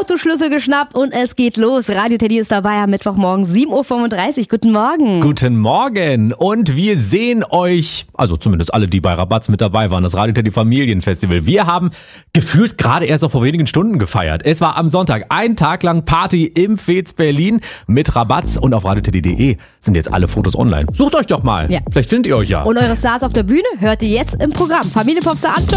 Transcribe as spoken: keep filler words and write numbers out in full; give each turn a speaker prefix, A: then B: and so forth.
A: Autoschlüssel geschnappt und es geht los. Radio Teddy ist dabei am Mittwochmorgen sieben Uhr fünfunddreißig. Guten Morgen.
B: Guten Morgen und wir sehen euch, also zumindest alle, die bei Rabatz mit dabei waren, das Radio Teddy Familienfestival. Wir haben gefühlt gerade erst noch vor wenigen Stunden gefeiert. Es war am Sonntag ein Tag lang Party im Fez Berlin mit Rabatz und auf radioteddy punkt de sind jetzt alle Fotos online. Sucht euch doch mal.
A: Ja.
B: Vielleicht findet ihr euch ja.
A: Und eure Stars auf der Bühne hört ihr jetzt im Programm. Familienpopstar Anton.